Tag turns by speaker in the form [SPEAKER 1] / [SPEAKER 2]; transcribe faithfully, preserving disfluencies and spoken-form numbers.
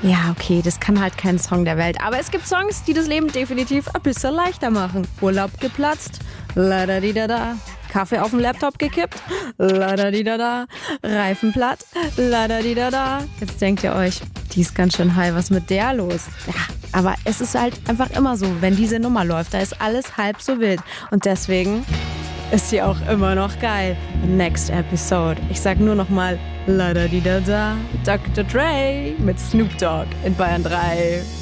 [SPEAKER 1] Ja, okay, das kann halt kein Song der Welt. Aber es gibt Songs, die das Leben definitiv ein bisschen leichter machen. Urlaub geplatzt, la da di da da. Kaffee auf dem Laptop gekippt, la da di da da. Reifen platt, la da di da da. Jetzt denkt ihr euch, die ist ganz schön high, was ist mit der los? Ja, aber es ist halt einfach immer so, wenn diese Nummer läuft, da ist alles halb so wild. Und deswegen ist sie auch immer noch geil. Next Episode. Ich sag nur noch mal la da di da da. Doktor Dre mit Snoop Dogg in Bayern drei.